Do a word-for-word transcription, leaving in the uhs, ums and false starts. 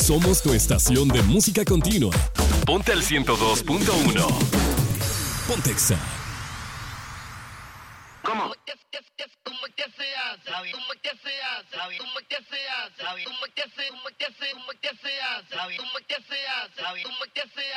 Somos tu estación de música continua. Ponte al ciento dos punto uno. Pontexa. ¿Cómo? ¿Cómo que se hace? ¿Cómo que se hace? ¿Cómo que se hace? ¿Cómo que se hace? ¿Cómo que se hace? ¿Cómo que se hace? ¿Cómo que se hace? ¿Cómo que se hace?